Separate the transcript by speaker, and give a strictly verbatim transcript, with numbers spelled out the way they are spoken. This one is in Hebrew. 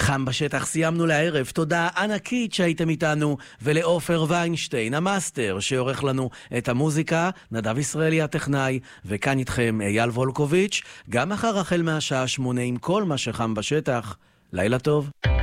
Speaker 1: חם בשטח סיימנו לערב. תודה ענקית שהייתם איתנו, ולאופר ויינשטיין המאסטר שעורך לנו את המוזיקה, נדב ישראלי הטכנאי, וכאן איתכם אייל וולקוביץ', גם מחר החל מהשעה שמונה עם כל מה שחם בשטח. לילה טוב.